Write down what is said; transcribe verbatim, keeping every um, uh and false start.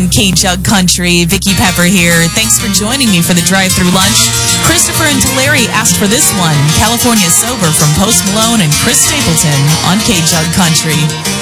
on K-Jug Country. Vicky Pepper here. Thanks for joining me for the drive-through lunch. Christopher and Tulare asked for this one, California Sober from Post Malone and Chris Stapleton on K-Jug Country.